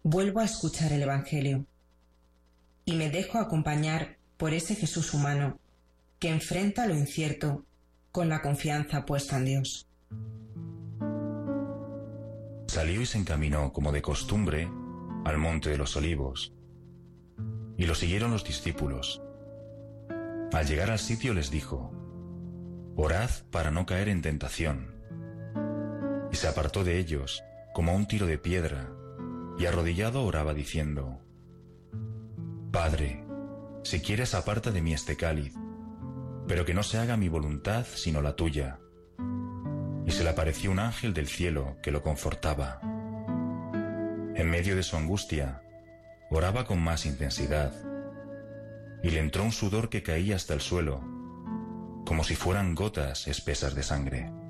vuelvo a escuchar el Evangelio y me dejo acompañar por ese Jesús humano que enfrenta lo incierto con la confianza puesta en Dios. Salió y se encaminó, como de costumbre, al monte de los Olivos, y lo siguieron los discípulos. Al llegar al sitio les dijo: «Orad para no caer en tentación». Y se apartó de ellos, como a un tiro de piedra, y arrodillado oraba diciendo: «Padre, si quieres aparta de mí este cáliz, pero que no se haga mi voluntad sino la tuya». Y se le apareció un ángel del cielo que lo confortaba. En medio de su angustia, oraba con más intensidad, y le entró un sudor que caía hasta el suelo, como si fueran gotas espesas de sangre.